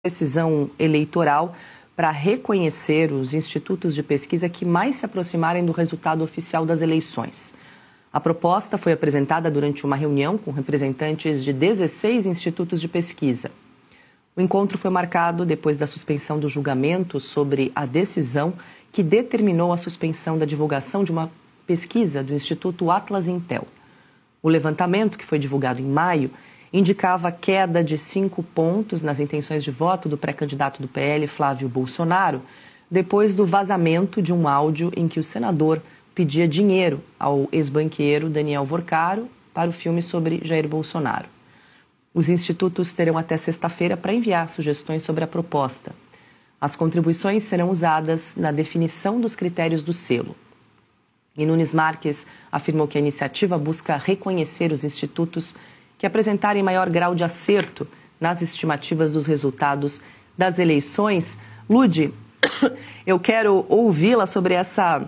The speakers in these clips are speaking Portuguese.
decisão eleitoral para reconhecer os institutos de pesquisa que mais se aproximarem do resultado oficial das eleições. A proposta foi apresentada durante uma reunião com representantes de 16 institutos de pesquisa. O encontro foi marcado depois da suspensão do julgamento sobre a decisão que determinou a suspensão da divulgação de uma pesquisa do Instituto Atlas Intel. O levantamento, que foi divulgado em maio, indicava queda de 5 pontos nas intenções de voto do pré-candidato do PL, Flávio Bolsonaro, depois do vazamento de um áudio em que o senador pedia dinheiro ao ex-banqueiro Daniel Vorcaro para o filme sobre Jair Bolsonaro. Os institutos terão até sexta-feira para enviar sugestões sobre a proposta. As contribuições serão usadas na definição dos critérios do selo. E Nunes Marques afirmou que a iniciativa busca reconhecer os institutos que apresentarem maior grau de acerto nas estimativas dos resultados das eleições. Ludi, eu quero ouvi-la sobre essa...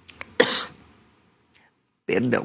Perdão.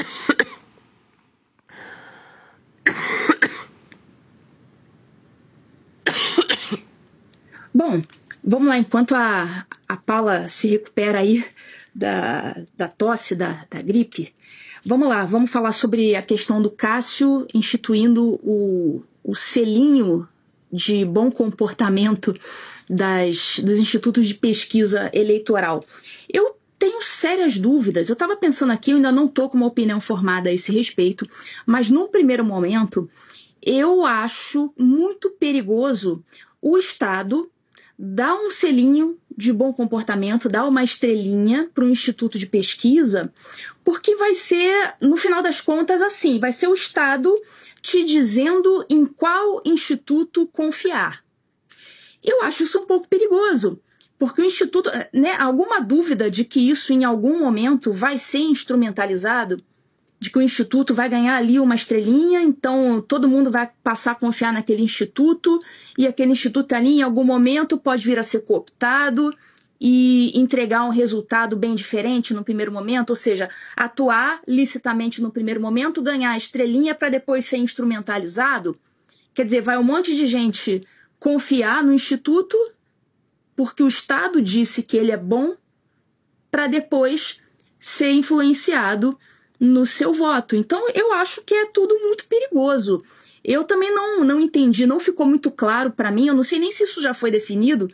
Bom, vamos lá, enquanto a Paula se recupera aí da tosse, da gripe, vamos lá, vamos falar sobre a questão do Cássio instituindo o selinho de bom comportamento dos institutos de pesquisa eleitoral. Eu tenho sérias dúvidas, eu estava pensando aqui, eu ainda não estou com uma opinião formada a esse respeito, mas num primeiro momento eu acho muito perigoso o Estado dar um selinho de bom comportamento, dar uma estrelinha para o Instituto de Pesquisa, porque vai ser, no final das contas, assim, vai ser o Estado te dizendo em qual instituto confiar. Eu acho isso um pouco perigoso, porque o Instituto, né, alguma dúvida de que isso em algum momento vai ser instrumentalizado, de que o Instituto vai ganhar ali uma estrelinha, então todo mundo vai passar a confiar naquele Instituto, e aquele Instituto ali em algum momento pode vir a ser cooptado e entregar um resultado bem diferente no primeiro momento, ou seja, atuar licitamente no primeiro momento, ganhar a estrelinha para depois ser instrumentalizado. Quer dizer, vai um monte de gente confiar no Instituto porque o Estado disse que ele é bom para depois ser influenciado no seu voto. Então, eu acho que é tudo muito perigoso. Eu também não entendi, não ficou muito claro para mim, eu não sei nem se isso já foi definido,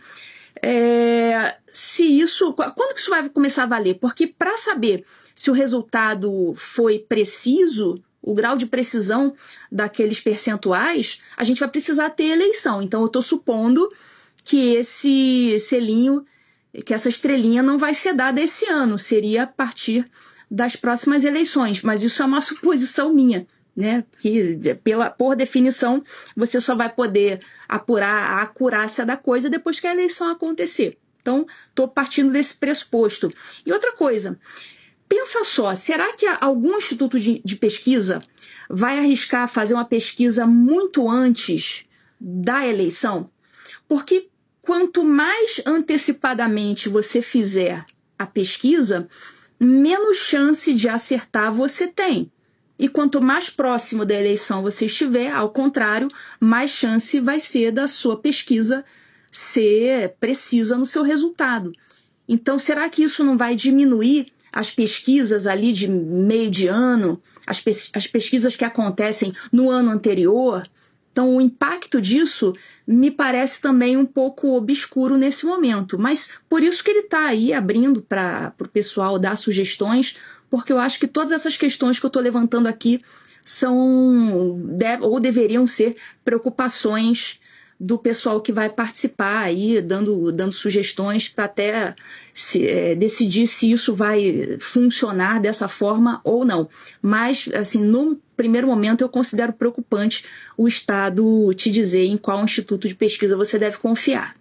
quando que isso vai começar a valer? Porque para saber se o resultado foi preciso, o grau de precisão daqueles percentuais, a gente vai precisar ter eleição. Então, eu estou supondo que esse selinho, que essa estrelinha não vai ser dada esse ano, seria a partir das próximas eleições, mas isso é uma suposição minha, né? Que por definição você só vai poder apurar a acurácia da coisa depois que a eleição acontecer. Então, estou partindo desse pressuposto. E outra coisa, pensa só, será que algum instituto de pesquisa vai arriscar fazer uma pesquisa muito antes da eleição? Porque quanto mais antecipadamente você fizer a pesquisa, menos chance de acertar você tem. E quanto mais próximo da eleição você estiver, ao contrário, mais chance vai ser da sua pesquisa ser precisa no seu resultado. Então, será que isso não vai diminuir as pesquisas ali de meio de ano, as pesquisas que acontecem no ano anterior? Então, o impacto disso me parece também um pouco obscuro nesse momento. Mas por isso que ele está aí abrindo para o pessoal dar sugestões, porque eu acho que todas essas questões que eu estou levantando aqui ou deveriam ser preocupações do pessoal que vai participar aí, dando sugestões para até decidir se isso vai funcionar dessa forma ou não. Mas, assim, no primeiro momento eu considero preocupante o Estado te dizer em qual instituto de pesquisa você deve confiar.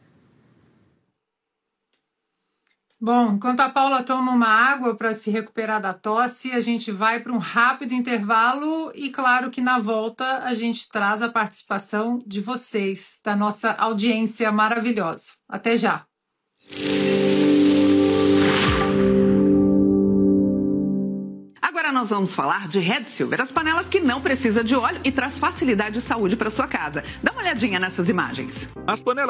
Bom, enquanto a Paula toma uma água para se recuperar da tosse, a gente vai para um rápido intervalo e, claro, que na volta a gente traz a participação de vocês, da nossa audiência maravilhosa. Até já! Agora Agora nós vamos falar de Red Silver, as panelas que não precisam de óleo e traz facilidade de saúde para sua casa. Dá uma olhadinha nessas imagens. As panelas